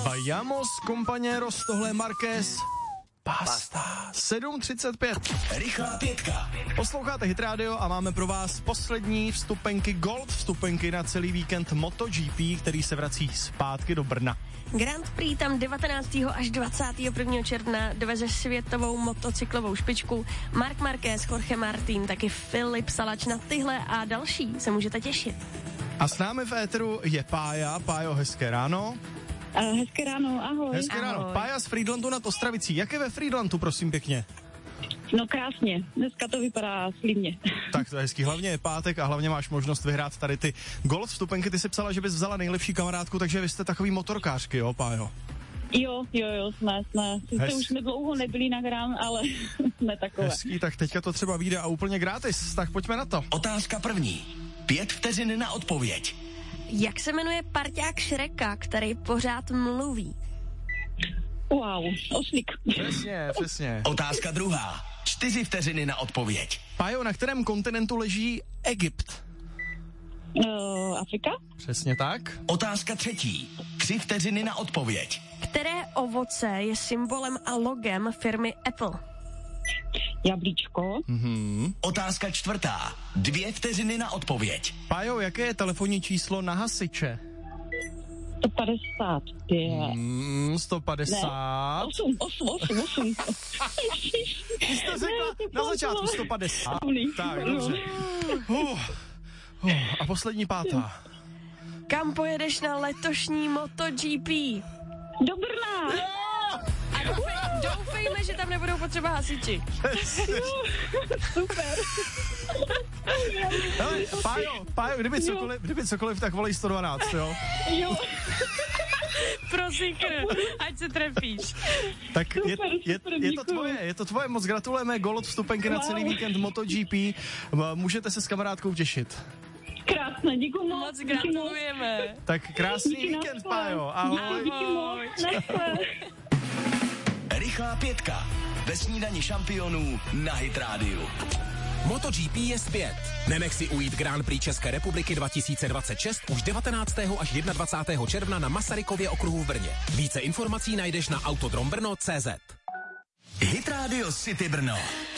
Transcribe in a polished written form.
Vayamos, compañeros, tohle je Marquez. Pasta. 7:35. Rychlá pětka. Posloucháte Hit Radio a máme pro vás poslední vstupenky Gold, vstupenky na celý víkend MotoGP, který se vrací zpátky do Brna. Grand Prix tam 19. až 21. června doveze světovou motocyklovou špičku. Marc Marquez, Jorge Martin, taky Filip Salač. Na tyhle a další se můžete těšit. A s námi v éteru je Pája. Pájo, hezké ráno. Hezké ráno, ahoj. Hezké ráno. Pája z Friedlandu nad Ostravicí. Jak je ve Friedlandu, prosím pěkně? No krásně, dneska to vypadá slibně. Tak to je hezký, hlavně je pátek a hlavně máš možnost vyhrát tady ty Gold vstupenky. Ty jsi psala, že bys vzala nejlepší kamarádku, takže vy jste takový motorkářky, jo, Pájo? Jo, jsme. Sice už jsme dlouho nebyli na hrám, ale jsme takové. Hezký, tak teďka to třeba vyjde a úplně gratis, tak pojďme na to. Otázka první. 5 vteřin na odpověď. Jak se jmenuje parťák Šreka, který pořád mluví? Wow, Oslík. Přesně. Otázka druhá. 4 vteřiny na odpověď. Pájo, na kterém kontinentu leží Egypt? Afrika? Přesně tak. Otázka třetí. 3 vteřiny na odpověď. Které ovoce je symbolem a logem firmy Apple? Jablíčko. Otázka čtvrtá. 2 vteřiny na odpověď. Pájo, jaké je telefonní číslo na hasiče? 155. 150. 8. Ty jste řekla na začátku 150. Tak, dobře. A poslední pátá. Kam pojedeš na letošní MotoGP? Do Brna. A doufejme, že tam nebudou potřeba hasiči. Super. Hele, Pájo, kdyby cokoliv, tak volej 112, jo? Jo. Prosím, ať se trefíš. Tak je to tvoje, moc gratulujeme, Gold vstupenky na celý víkend MotoGP, můžete se s kamarádkou těšit. Krásné, děkuji Moc gratulujeme. Tak krásný víkend, Pájo, ahoj. Ahoj. Rychlá pětka. Ve snídani šampionů na Hit Radio. MotoGP je zpět. Nenech si ujít Grand Prix České republiky 2026 už 19. až 21. června na Masarykově okruhu v Brně. Více informací najdeš na autodrombrno.cz. Hit Radio City Brno.